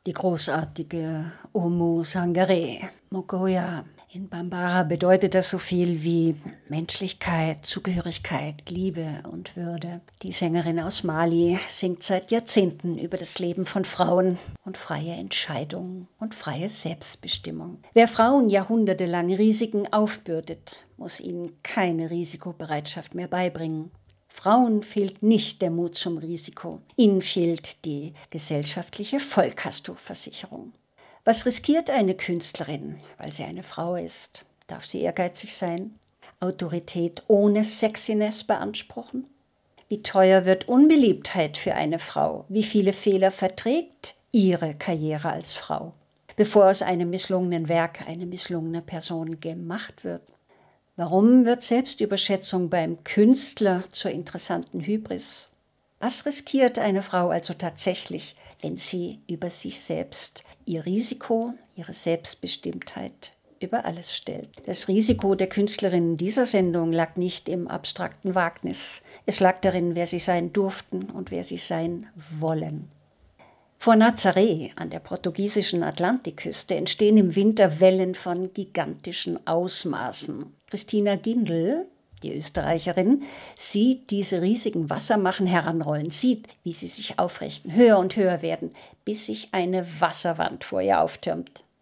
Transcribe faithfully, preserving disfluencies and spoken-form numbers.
Die großartige Oumou Sangaré, Mokoya. In Bambara bedeutet das so viel wie Menschlichkeit, Zugehörigkeit, Liebe und Würde. Die Sängerin aus Mali singt seit Jahrzehnten über das Leben von Frauen und freie Entscheidung und freie Selbstbestimmung. Wer Frauen jahrhundertelang Risiken aufbürdet, muss ihnen keine Risikobereitschaft mehr beibringen. Frauen fehlt nicht der Mut zum Risiko. Ihnen fehlt die gesellschaftliche Vollkaskoversicherung. Was riskiert eine Künstlerin, weil sie eine Frau ist? Darf sie ehrgeizig sein? Autorität ohne Sexiness beanspruchen? Wie teuer wird Unbeliebtheit für eine Frau? Wie viele Fehler verträgt ihre Karriere als Frau, bevor aus einem misslungenen Werk eine misslungene Person gemacht wird? Warum wird Selbstüberschätzung beim Künstler zur interessanten Hybris? Was riskiert eine Frau also tatsächlich, wenn sie über sich selbst ihr Risiko, ihre Selbstbestimmtheit über alles stellt? Das Risiko der Künstlerinnen dieser Sendung lag nicht im abstrakten Wagnis. Es lag darin, wer sie sein durften und wer sie sein wollen. Vor Nazaré an der portugiesischen Atlantikküste entstehen im Winter Wellen von gigantischen Ausmaßen. Christina Gindel, die Österreicherin, sieht diese riesigen Wassermachen heranrollen, sieht, wie sie sich aufrichten, höher und höher werden, bis sich eine Wasserwand vor ihr auftürmt.